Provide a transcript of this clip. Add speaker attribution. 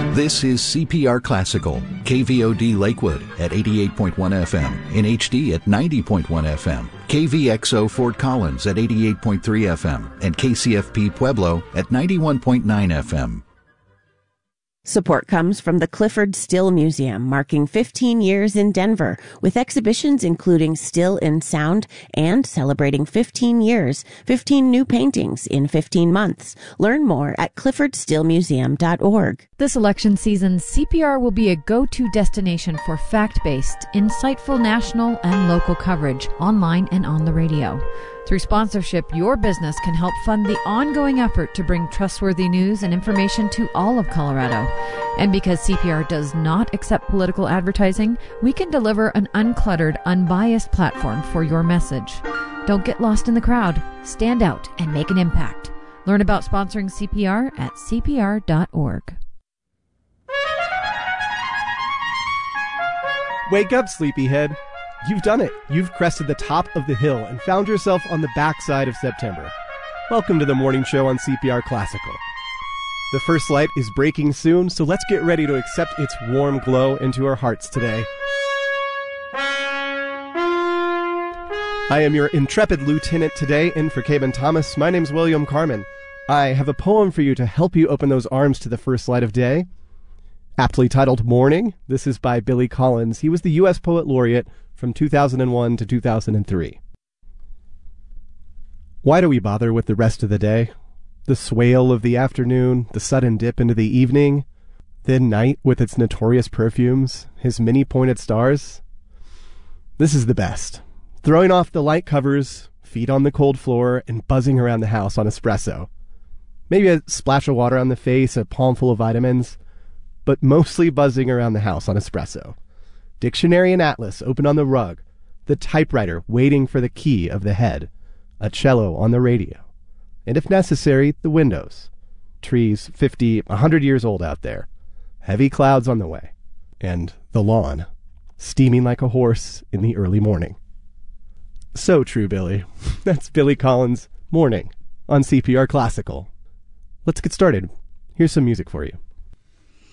Speaker 1: This is CPR Classical, KVOD Lakewood at 88.1 FM, in HD at 90.1 FM, KVXO Fort Collins at 88.3 FM, and KCFP Pueblo at 91.9 FM.
Speaker 2: Support comes from the Clifford Still Museum, marking 15 years in Denver, with exhibitions including Still in Sound and celebrating 15 years, 15 new paintings in 15 months. Learn more at cliffordstillmuseum.org.
Speaker 3: This election season, CPR will be a go-to destination for fact-based, insightful national and local coverage, online and on the radio. Through sponsorship, your business can help fund the ongoing effort to bring trustworthy news and information to all of Colorado. And because CPR does not accept political advertising, we can deliver an uncluttered, unbiased platform for your message. Don't get lost in the crowd. Stand out and make an impact. Learn about sponsoring CPR at cpr.org.
Speaker 4: Wake up, sleepyhead. You've done it. You've crested the top of the hill and found yourself on the backside of September. Welcome to the morning show on CPR Classical. The first light is breaking soon, so let's get ready to accept its warm glow into our hearts today. I am your intrepid lieutenant today, in for Caben Thomas. My name's William Carmen. I have a poem for you to help you open those arms to the first light of day. Aptly titled Morning, this is by Billy Collins. He was the U.S. Poet Laureate from 2001 to 2003. Why do we bother with the rest of the day? The swale of the afternoon, the sudden dip into the evening, then night with its notorious perfumes, his many pointed stars? This is the best. Throwing off the light covers, feet on the cold floor, and buzzing around the house on espresso. Maybe a splash of water on the face, a palm full of vitamins, but mostly buzzing around the house on espresso. Dictionary and atlas open on the rug, the typewriter waiting for the key of the head, a cello on the radio, and if necessary, the windows. Trees 50, 100 years old out there, heavy clouds on the way, and the lawn, steaming like a horse in the early morning. So true, Billy. That's Billy Collins' Morning on CPR Classical. Let's get started. Here's some music for you.